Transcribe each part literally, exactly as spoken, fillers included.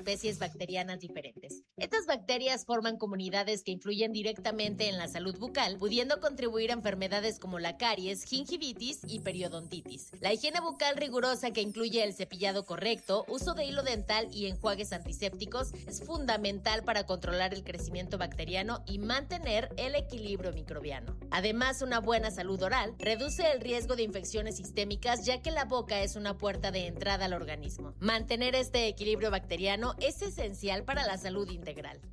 especies bacterianas diferentes. Estas bacterias forman comunidades que influyen directamente en la salud bucal, pudiendo contribuir a enfermedades como la caries, gingivitis y periodontitis. La higiene bucal rigurosa, que incluye el cepillado correcto, uso de hilo dental y enjuagues antisépticos, es fundamental para controlar el crecimiento bacteriano y mantener el equilibrio microbiano. Además, una buena salud oral reduce el riesgo de infecciones sistémicas, ya que la boca es una puerta de entrada al organismo. Mantener este equilibrio bacteriano es esencial para la salud integral.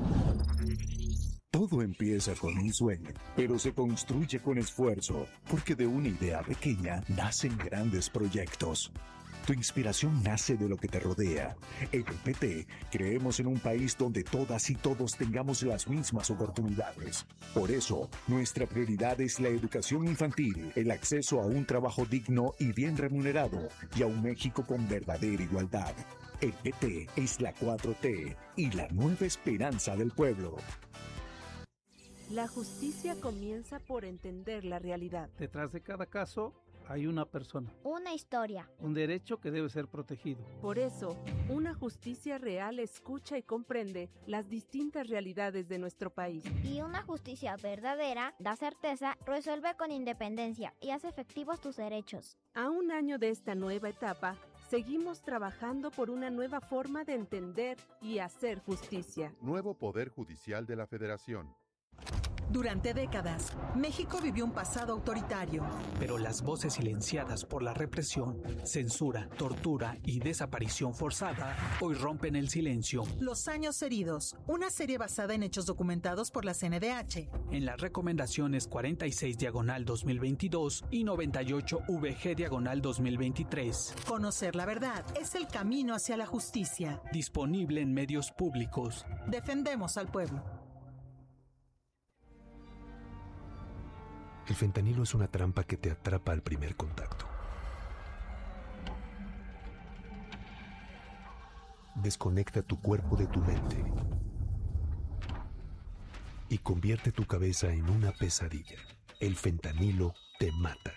Todo empieza con un sueño, pero se construye con esfuerzo, porque de una idea pequeña nacen grandes proyectos. Tu inspiración nace de lo que te rodea. En el P T creemos en un país donde todas y todos tengamos las mismas oportunidades. Por eso, nuestra prioridad es la educación infantil, el acceso a un trabajo digno y bien remunerado, y a un México con verdadera igualdad. El P T es la cuatro T y la nueva esperanza del pueblo. La justicia comienza por entender la realidad. Detrás de cada caso hay una persona. Una historia. Un derecho que debe ser protegido. Por eso, una justicia real escucha y comprende las distintas realidades de nuestro país. Y una justicia verdadera da certeza, resuelve con independencia y hace efectivos tus derechos. A un año de esta nueva etapa, seguimos trabajando por una nueva forma de entender y hacer justicia. Nuevo Poder Judicial de la Federación. Durante décadas, México vivió un pasado autoritario. Pero las voces silenciadas por la represión, censura, tortura y desaparición forzada hoy rompen el silencio. Los años heridos, una serie basada en hechos documentados por la C N D H. En las recomendaciones cuarenta y seis diagonal dos mil veintidós y noventa y ocho V G diagonal dos mil veintitrés. Conocer la verdad es el camino hacia la justicia. Disponible en medios públicos. Defendemos al pueblo. El fentanilo es una trampa que te atrapa al primer contacto. Desconecta tu cuerpo de tu mente y convierte tu cabeza en una pesadilla. El fentanilo te mata.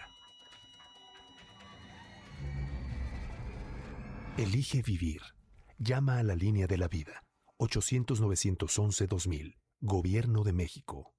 Elige vivir. Llama a la línea de la vida. ochocientos, novecientos once, dos mil. Gobierno de México.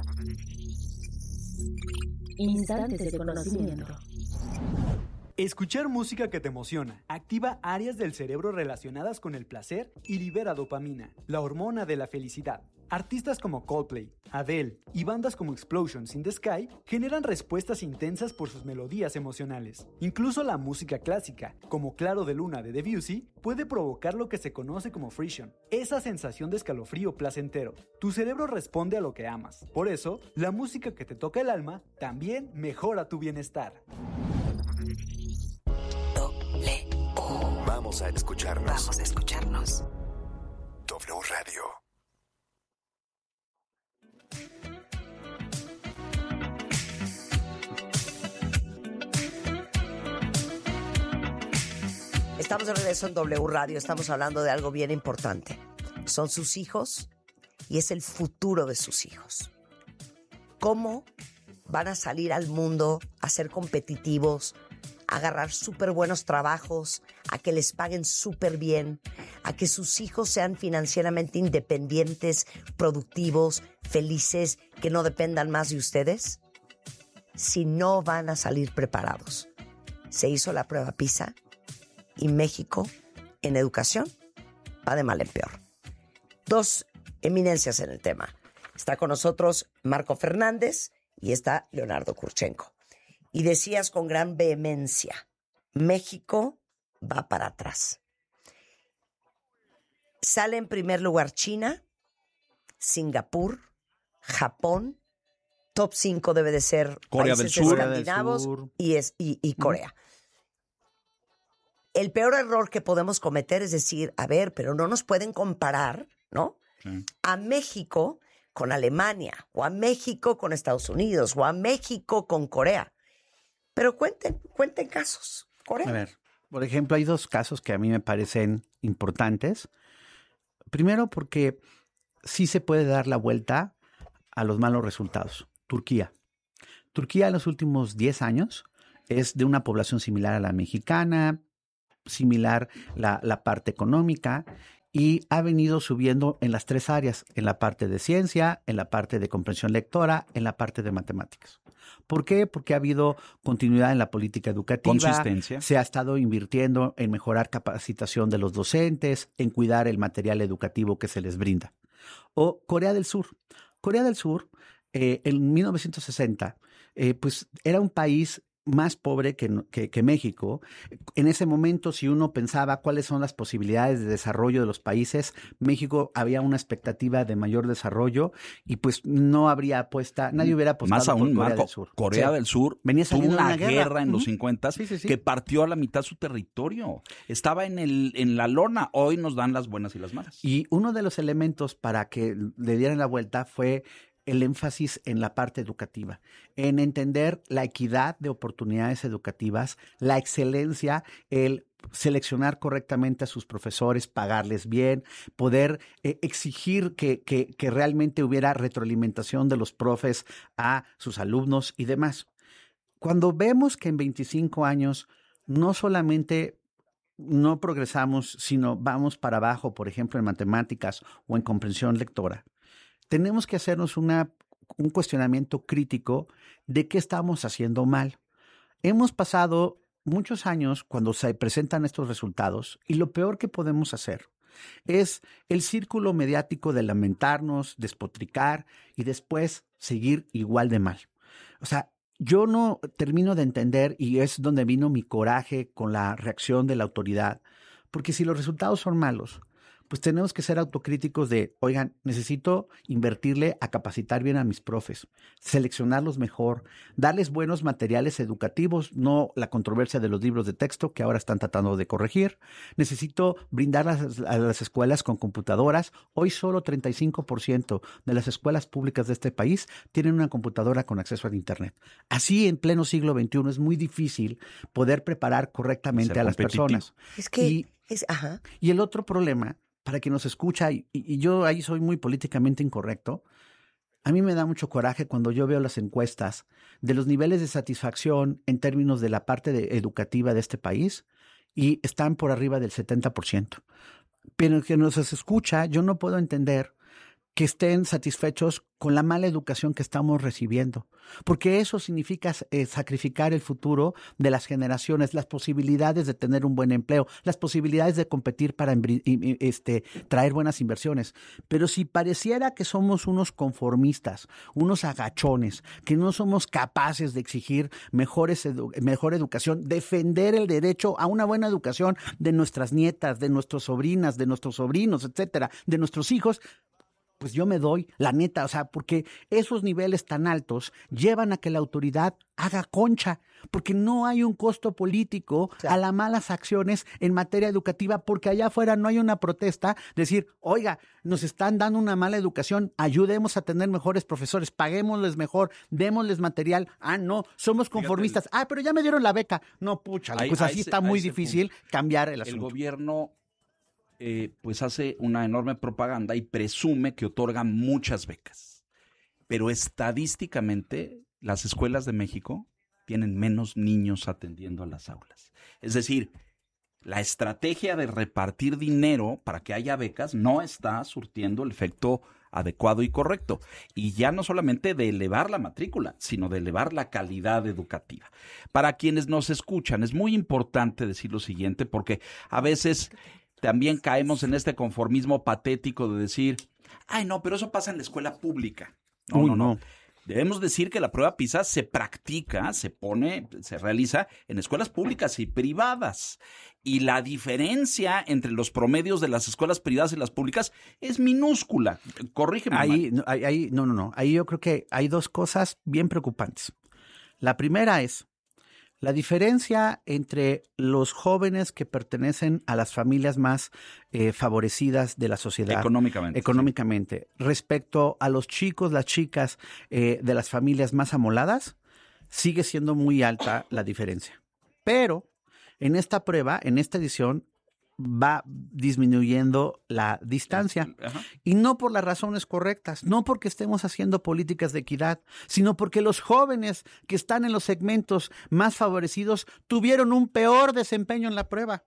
Instantes de conocimiento. Escuchar música que te emociona activa áreas del cerebro relacionadas con el placer y libera dopamina, la hormona de la felicidad. Artistas como Coldplay, Adele y bandas como Explosions in the Sky generan respuestas intensas por sus melodías emocionales. Incluso la música clásica, como Claro de Luna de Debussy, puede provocar lo que se conoce como frisson, esa sensación de escalofrío placentero. Tu cerebro responde a lo que amas. Por eso, la música que te toca el alma también mejora tu bienestar. Doble U. Vamos a escucharnos. Vamos a escucharnos. W Radio. Estamos de regreso en W Radio. Estamos hablando de algo bien importante. Son sus hijos y es el futuro de sus hijos. ¿Cómo van a salir al mundo a ser competitivos, a agarrar súper buenos trabajos, a que les paguen súper bien, a que sus hijos sean financieramente independientes, productivos, felices, que no dependan más de ustedes? Si no van a salir preparados. Se hizo la prueba PISA y México, en educación, va de mal en peor. Dos eminencias en el tema. Está con nosotros Marco Fernández y está Leonardo Kurchenko. Y decías con gran vehemencia, México va para atrás. Sale en primer lugar China, Singapur, Japón, top cinco debe de ser Corea países del Sur, escandinavos Corea del Sur. Y, es, y, y Corea. Mm. El peor error que podemos cometer es decir, a ver, pero no nos pueden comparar, ¿no? Sí. A México con Alemania, o a México con Estados Unidos, o a México con Corea. Pero cuenten, cuenten casos. Corea. A ver, por ejemplo, hay dos casos que a mí me parecen importantes. Primero, porque sí se puede dar la vuelta a los malos resultados. Turquía. Turquía en los últimos diez años es de una población similar a la mexicana, similar la, la parte económica, y ha venido subiendo en las tres áreas, en la parte de ciencia, en la parte de comprensión lectora, en la parte de matemáticas. ¿Por qué? Porque ha habido continuidad en la política educativa. Consistencia. Se ha estado invirtiendo en mejorar capacitación de los docentes, en cuidar el material educativo que se les brinda. O Corea del Sur. Corea del Sur, eh, en mil novecientos sesenta, eh, pues era un país más pobre que, que, que México. En ese momento, si uno pensaba cuáles son las posibilidades de desarrollo de los países, México había una expectativa de mayor desarrollo y pues no habría apuesta, nadie hubiera apostado Más aún, por Corea Marco, del Sur. Corea Sí. del Sur Venía tuvo saliendo de una una guerra, guerra. en los Ujú. cincuenta Sí, sí, sí. que partió a la mitad su territorio. Estaba en, el, en la lona. Hoy nos dan las buenas y las malas. Y uno de los elementos para que le dieran la vuelta fue el énfasis en la parte educativa, en entender la equidad de oportunidades educativas, la excelencia, el seleccionar correctamente a sus profesores, pagarles bien, poder eh, exigir que, que, que realmente hubiera retroalimentación de los profes a sus alumnos y demás. Cuando vemos que en veinticinco años no solamente no progresamos, sino vamos para abajo, por ejemplo, en matemáticas o en comprensión lectora, tenemos que hacernos una, un cuestionamiento crítico de qué estamos haciendo mal. Hemos pasado muchos años cuando se presentan estos resultados y lo peor que podemos hacer es el círculo mediático de lamentarnos, despotricar y después seguir igual de mal. O sea, yo no termino de entender, y es donde vino mi coraje con la reacción de la autoridad, porque si los resultados son malos, pues tenemos que ser autocríticos de, oigan, necesito invertirle a capacitar bien a mis profes, seleccionarlos mejor, darles buenos materiales educativos, no la controversia de los libros de texto que ahora están tratando de corregir. Necesito brindar a las, a las escuelas con computadoras. Hoy solo treinta y cinco por ciento de las escuelas públicas de este país tienen una computadora con acceso a internet. Así, en pleno siglo veintiuno, es muy difícil poder preparar correctamente a las personas. Es que, y, es, ajá. y el otro problema, para quien nos escucha, y, y yo ahí soy muy políticamente incorrecto, a mí me da mucho coraje cuando yo veo las encuestas de los niveles de satisfacción en términos de la parte de, educativa de este país y están por arriba del setenta por ciento. Pero el que nos escucha, yo no puedo entender que estén satisfechos con la mala educación que estamos recibiendo, porque eso significa eh, sacrificar el futuro de las generaciones, las posibilidades de tener un buen empleo, las posibilidades de competir para este, traer buenas inversiones. Pero si pareciera que somos unos conformistas, unos agachones, que no somos capaces de exigir mejores edu- mejor educación, defender el derecho a una buena educación de nuestras nietas, de nuestras sobrinas, de nuestros sobrinos, etcétera, de nuestros hijos, pues yo me doy la neta, o sea, porque esos niveles tan altos llevan a que la autoridad haga concha, porque no hay un costo político claro. a las malas acciones en materia educativa, porque allá afuera no hay una protesta, decir, oiga, nos están dando una mala educación, ayudemos a tener mejores profesores, paguémosles mejor, démosles material, ah, no, somos conformistas, Fíjate, ah, pero ya me dieron la beca, no, pucha, pues así ese, está muy difícil punto. cambiar el asunto. El gobierno... Eh, pues hace una enorme propaganda y presume que otorga muchas becas. Pero estadísticamente, las escuelas de México tienen menos niños atendiendo a las aulas. Es decir, la estrategia de repartir dinero para que haya becas no está surtiendo el efecto adecuado y correcto. Y ya no solamente de elevar la matrícula, sino de elevar la calidad educativa. Para quienes nos escuchan, es muy importante decir lo siguiente, porque a veces... también caemos en este conformismo patético de decir, ay, no, pero eso pasa en la escuela pública. No, Uy, no, no, no. Debemos decir que la prueba PISA se practica, se pone, se realiza en escuelas públicas y privadas. Y la diferencia entre los promedios de las escuelas privadas y las públicas es minúscula. Corrígeme. Ahí, no, ahí, no, no, no. Ahí yo creo que hay dos cosas bien preocupantes. La primera es la diferencia entre los jóvenes que pertenecen a las familias más eh, favorecidas de la sociedad. Económicamente. Económicamente. Sí. Respecto a los chicos, las chicas eh, de las familias más amoladas, sigue siendo muy alta la diferencia. Pero en esta prueba, en esta edición, va disminuyendo la distancia. Ajá. Y no por las razones correctas, no porque estemos haciendo políticas de equidad, sino porque los jóvenes que están en los segmentos más favorecidos tuvieron un peor desempeño en la prueba.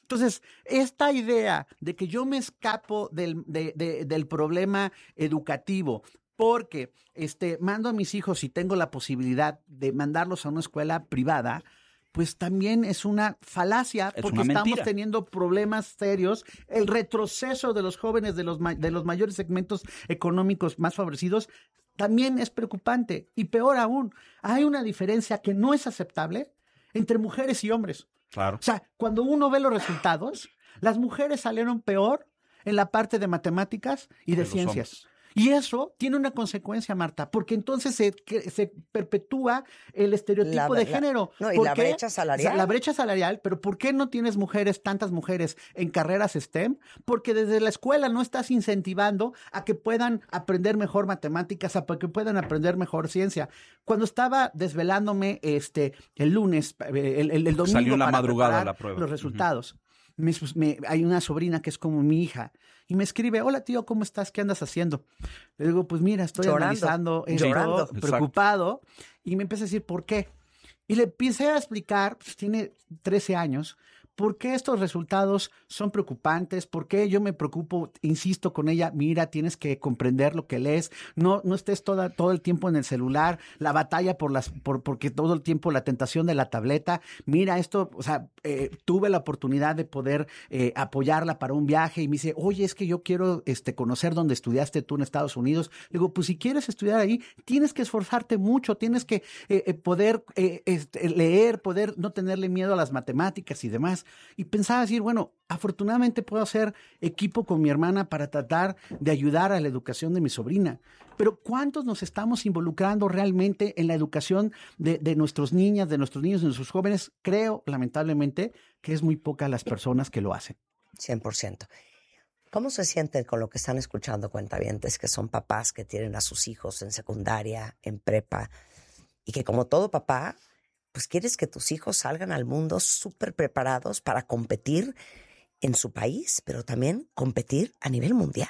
Entonces, esta idea de que yo me escapo del, de, de, del problema educativo porque este, mando a mis hijos y tengo la posibilidad de mandarlos a una escuela privada, pues también es una falacia, es porque una estamos teniendo problemas serios. El retroceso de los jóvenes de los, de los mayores segmentos económicos más favorecidos también es preocupante. Y peor aún, hay una diferencia que no es aceptable entre mujeres y hombres. Claro. O sea, cuando uno ve los resultados, las mujeres salieron peor en la parte de matemáticas y de, de ciencias. Y eso tiene una consecuencia, Marta, porque entonces se, se perpetúa el estereotipo la, de la, género. No, y la qué? brecha salarial. O sea, la brecha salarial, pero ¿por qué no tienes mujeres, tantas mujeres en carreras STEM? Porque desde la escuela no estás incentivando a que puedan aprender mejor matemáticas, a que puedan aprender mejor ciencia. Cuando estaba desvelándome este el lunes, el, el, el domingo salió en la para madrugada preparar la prueba. los resultados, uh-huh. me, me, hay una sobrina que es como mi hija, y me escribe, hola tío, ¿cómo estás? ¿Qué andas haciendo? Le digo, pues mira, estoy Llorando. analizando esto, Llorando. preocupado. Exacto. Y me empieza a decir, ¿por qué? Y le empecé a explicar, pues tiene trece años, por qué estos resultados son preocupantes, por qué yo me preocupo, insisto con ella, mira, tienes que comprender lo que lees, no, no estés toda, todo el tiempo en el celular, la batalla por las, por, porque todo el tiempo la tentación de la tableta, mira esto, o sea, eh, tuve la oportunidad de poder eh, apoyarla para un viaje y me dice, oye, es que yo quiero este, conocer dónde estudiaste tú en Estados Unidos. Le digo, pues si quieres estudiar ahí, tienes que esforzarte mucho, tienes que eh, eh, poder eh, este, leer, poder no tenerle miedo a las matemáticas y demás. Y pensaba decir, bueno, afortunadamente puedo hacer equipo con mi hermana para tratar de ayudar a la educación de mi sobrina. Pero ¿cuántos nos estamos involucrando realmente en la educación de, de nuestras niñas, de nuestros niños, de nuestros jóvenes? Creo, lamentablemente, que es muy pocas las personas que lo hacen. cien por ciento. ¿Cómo se sienten con lo que están escuchando, cuentavientes, que son papás que tienen a sus hijos en secundaria, en prepa, y que como todo papá, pues quieres que tus hijos salgan al mundo súper preparados para competir en su país, pero también competir a nivel mundial?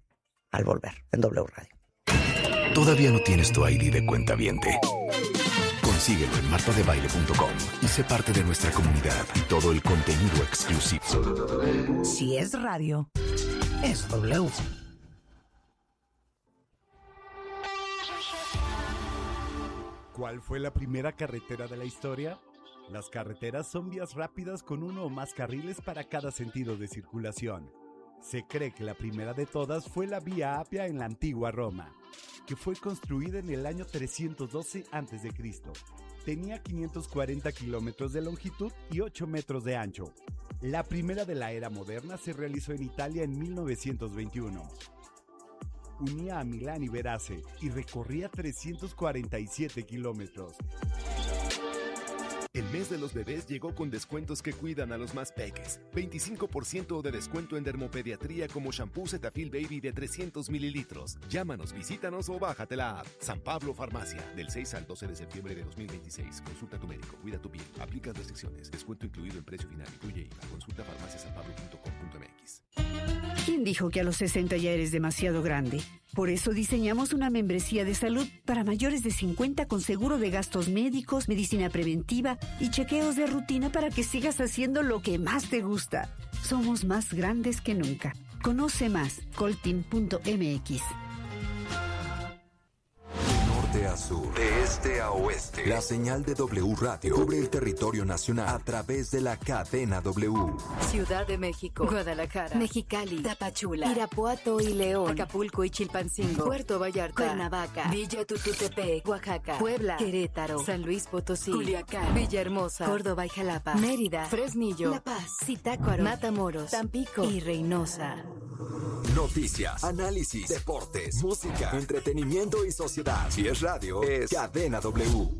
Al volver, en W Radio. ¿Todavía no tienes tu I D de cuentaviente? Consíguelo en marta de baile punto com y sé parte de nuestra comunidad. Todo el contenido exclusivo. Si es radio, es W. ¿Cuál fue la primera carretera de la historia? Las carreteras son vías rápidas con uno o más carriles para cada sentido de circulación. Se cree que la primera de todas fue la Vía Apia en la antigua Roma, que fue construida en el año trescientos doce antes de Cristo. Tenía quinientos cuarenta kilómetros de longitud y ocho metros de ancho. La primera de la era moderna se realizó en Italia en mil novecientos veintiuno. Unía a Milán y Verace y recorría trescientos cuarenta y siete kilómetros. El mes de los bebés llegó con descuentos que cuidan a los más peques. veinticinco por ciento de descuento en dermopediatría como shampoo Cetaphil Baby de trescientos mililitros. Llámanos, visítanos o bájate la app. San Pablo Farmacia. Del seis al doce de septiembre de dos mil veintiséis. Consulta a tu médico. Cuida tu piel. Aplica restricciones. Descuento incluido en precio final. Incluye I V A. Consulta farmacia san pablo punto com punto m x. ¿Quién dijo que a los sesenta ya eres demasiado grande? Por eso diseñamos una membresía de salud para mayores de cincuenta con seguro de gastos médicos, medicina preventiva y chequeos de rutina para que sigas haciendo lo que más te gusta. Somos más grandes que nunca. Conoce más, coltin punto m x. De a sur, de este a oeste, la señal de W Radio cubre el territorio nacional a través de la cadena W. Ciudad de México, Guadalajara, Mexicali, Tapachula, Irapuato y León, Acapulco y Chilpancingo, Puerto Vallarta, Cuernavaca, Villa Tututepec, Oaxaca, Puebla, Querétaro, San Luis Potosí, Culiacán, Villahermosa, Córdoba y Jalapa, Mérida, Fresnillo, La Paz, Zitácuaro, Matamoros, Tampico y Reynosa. Noticias, análisis, deportes, música, entretenimiento y sociedad. Si es radio, es Cadena W.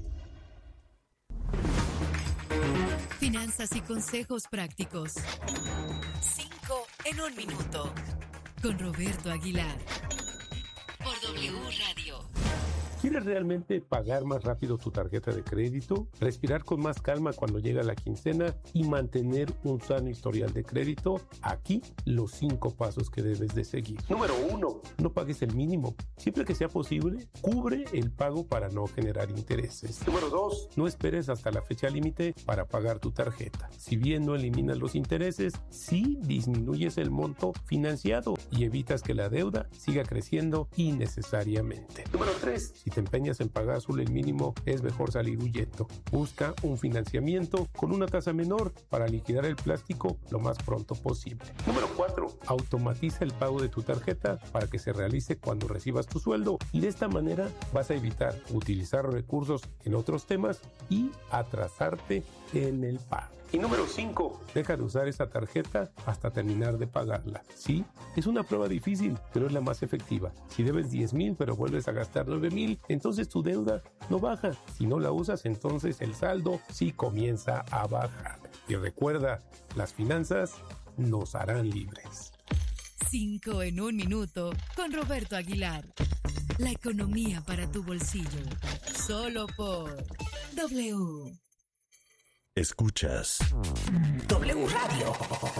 Finanzas y consejos prácticos. Cinco en un minuto. Con Roberto Aguilar. Por W Radio. ¿Quieres realmente pagar más rápido tu tarjeta de crédito? Respirar con más calma cuando llega la quincena y mantener un sano historial de crédito. Aquí los cinco pasos que debes de seguir. Número uno, no pagues el mínimo. Siempre que sea posible, cubre el pago para no generar intereses. Número dos, no esperes hasta la fecha límite para pagar tu tarjeta. Si bien no eliminas los intereses, sí disminuyes el monto financiado y evitas que la deuda siga creciendo innecesariamente. Número tres, si te empeñas en pagar solo el mínimo, es mejor salir huyendo. Busca un financiamiento con una tasa menor para liquidar el plástico lo más pronto posible. Número cuatro, automatiza el pago de tu tarjeta para que se realice cuando recibas tu sueldo y de esta manera vas a evitar utilizar recursos en otros temas y atrasarte en el pago. Y número cinco, deja de usar esa tarjeta hasta terminar de pagarla. Sí, es una prueba difícil, pero es la más efectiva. Si debes diez mil pero vuelves a gastar nueve mil, entonces tu deuda no baja. Si no la usas, entonces el saldo sí comienza a bajar. Y recuerda, las finanzas nos harán libres. Cinco en un minuto con Roberto Aguilar. La economía para tu bolsillo. Solo por W. Escuchas W Radio.